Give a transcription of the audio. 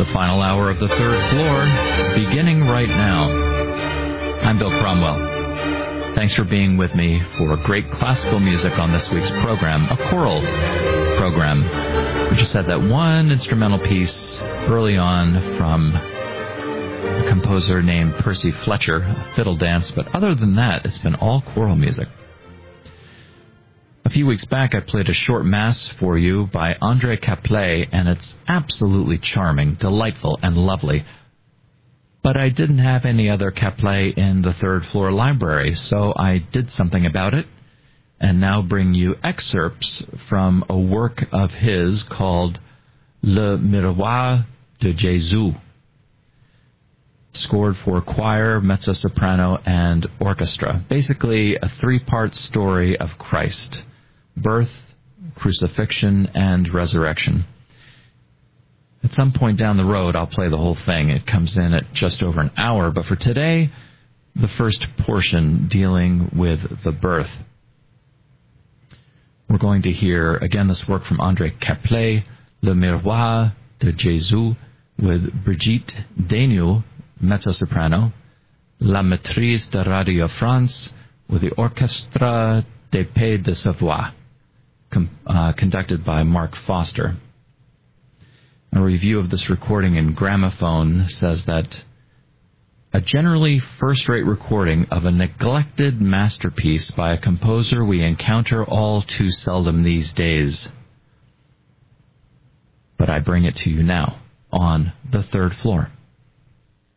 The final hour of the third floor, beginning right now. I'm Bill Cromwell. Thanks for being with me for great classical music on this week's program, a choral program. We just had that one instrumental piece early on from a composer named Percy Fletcher, a fiddle dance, but other than that, it's been all choral music. A few weeks back, I played a short mass for you by André Caplet, and it's absolutely charming, delightful, and lovely. But I didn't have any other Caplet in the third floor library, so I did something about it, and now bring you excerpts from a work of his called Le Miroir de Jésus, scored for choir, mezzo-soprano, and orchestra. Basically, a three-part story of Christ: birth, crucifixion, and resurrection. At some point down the road, I'll play the whole thing. It comes in at just over an hour, but for today, the first portion dealing with the birth. We're going to hear, again, this work from André Caplet, Le Miroir de Jésus, with Brigitte Daigneault, mezzo-soprano, La Maîtrise de Radio France, with the Orchestre des Pays de Savoie, conducted by Mark Foster. A review of this recording in Gramophone says that a generally first-rate recording of a neglected masterpiece by a composer we encounter all too seldom these days. But I bring it to you now on the third floor.